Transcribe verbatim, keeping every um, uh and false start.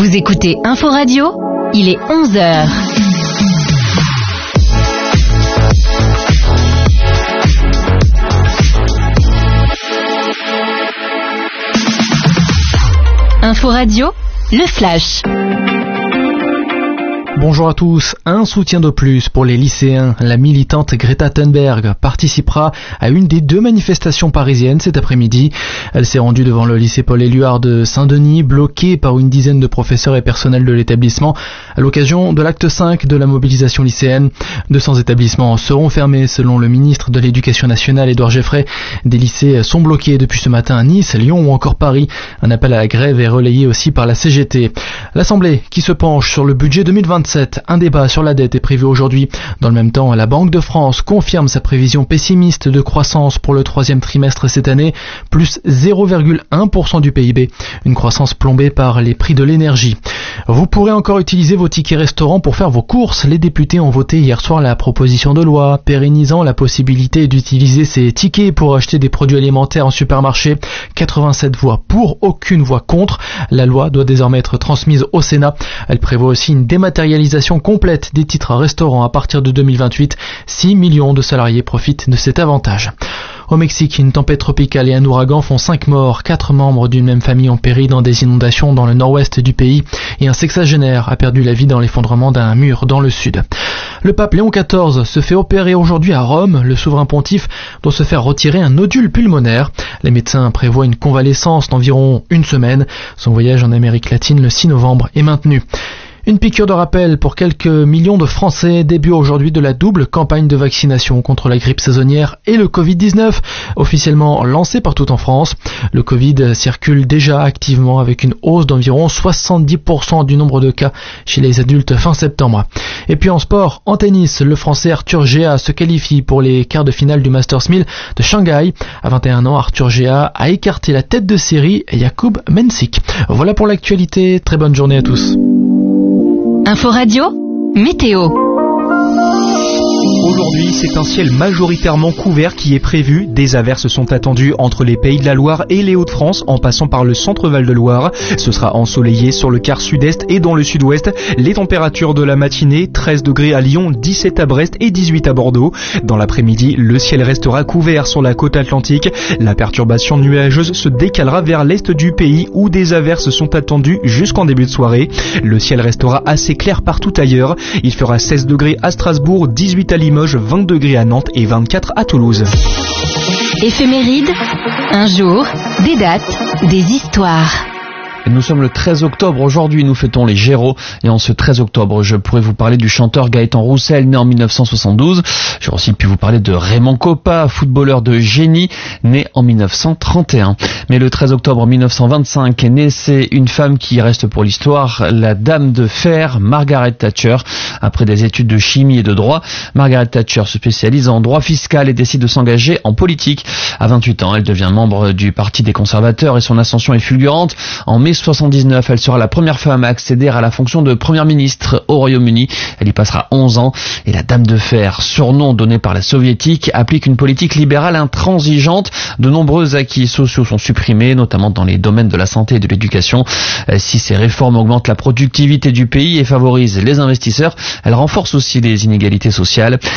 Vous écoutez Info Radio, il est onze heures. Info Radio, le flash. Bonjour à tous. Un soutien de plus pour les lycéens. La militante Greta Thunberg participera à une des deux manifestations parisiennes cet après-midi. Elle s'est rendue devant le lycée Paul-Éluard de Saint-Denis, bloquée par une dizaine de professeurs et personnels de l'établissement à l'occasion de l'acte cinq de la mobilisation lycéenne. deux cents établissements seront fermés selon le ministre de l'Éducation nationale Édouard Geoffrey. Des lycées sont bloqués depuis ce matin à Nice, Lyon ou encore Paris. Un appel à la grève est relayé aussi par la C G T. L'Assemblée qui se penche sur le budget deux mille vingt-sept. Un débat sur la dette est prévu aujourd'hui. Dans le même temps, la Banque de France confirme sa prévision pessimiste de croissance pour le troisième trimestre cette année, plus zéro virgule un pour cent du P I B, une croissance plombée par les prix de l'énergie. Vous pourrez encore utiliser vos tickets restaurants pour faire vos courses. Les députés ont voté hier soir la proposition de loi pérennisant la possibilité d'utiliser ces tickets pour acheter des produits alimentaires en supermarché. quatre-vingt-sept voix pour, aucune voix contre. La loi doit désormais être transmise au Sénat. Elle prévoit aussi une dématérialisation complète des titres restaurants à partir de deux mille vingt-huit. six millions de salariés profitent de cet avantage. Au Mexique, une tempête tropicale et un ouragan font cinq morts. Quatre membres d'une même famille ont péri dans des inondations dans le nord-ouest du pays et un sexagénaire a perdu la vie dans l'effondrement d'un mur dans le sud. Le pape Léon quatorze se fait opérer aujourd'hui à Rome. Le souverain pontife doit se faire retirer un nodule pulmonaire. Les médecins prévoient une convalescence d'environ une semaine. Son voyage en Amérique latine le six novembre est maintenu. Une piqûre de rappel pour quelques millions de Français. Début aujourd'hui de la double campagne de vaccination contre la grippe saisonnière et le covid dix-neuf, officiellement lancée partout en France. Le Covid circule déjà activement avec une hausse d'environ soixante-dix pour cent du nombre de cas chez les adultes fin septembre. Et puis en sport, en tennis, le Français Arthur Géa se qualifie pour les quarts de finale du Masters mille de Shanghai. À vingt et un ans, Arthur Géa a écarté la tête de série Jakub Mensik. Voilà pour l'actualité. Très bonne journée à tous. Info Radio, météo. Aujourd'hui, c'est un ciel majoritairement couvert qui est prévu. Des averses sont attendues entre les Pays de la Loire et les Hauts-de-France en passant par le centre Val-de-Loire. Ce sera ensoleillé sur le quart sud-est et dans le sud-ouest. Les températures de la matinée, treize degrés à Lyon, dix-sept à Brest et dix-huit à Bordeaux. Dans l'après-midi, le ciel restera couvert sur la côte atlantique. La perturbation nuageuse se décalera vers l'est du pays où des averses sont attendues jusqu'en début de soirée. Le ciel restera assez clair partout ailleurs. Il fera seize degrés à Strasbourg, dix-huit à Limoges, vingt degrés à Nantes et vingt-quatre à Toulouse. Éphéméride, un jour, des dates, des histoires. Nous sommes le treize octobre, aujourd'hui nous fêtons les Géraud et en ce treize octobre je pourrais vous parler du chanteur Gaëtan Roussel né en mille neuf cent soixante-douze. J'aurais aussi pu vous parler de Raymond Kopa, footballeur de génie né en mille neuf cent trente et un. Mais le treize octobre mille neuf cent vingt-cinq est née, c'est une femme qui reste pour l'histoire, la dame de fer Margaret Thatcher. Après des études de chimie et de droit, Margaret Thatcher se spécialise en droit fiscal et décide de s'engager en politique. À vingt-huit ans, elle devient membre du Parti des conservateurs et son ascension est fulgurante. En mai soixante-dix-neuf, elle sera la première femme à accéder à la fonction de première ministre au Royaume-Uni. Elle y passera onze ans et la Dame de Fer, surnom donné par la soviétique, applique une politique libérale intransigeante. De nombreux acquis sociaux sont supprimés, notamment dans les domaines de la santé et de l'éducation. Si ces réformes augmentent la productivité du pays et favorisent les investisseurs, elles renforcent aussi les inégalités sociales.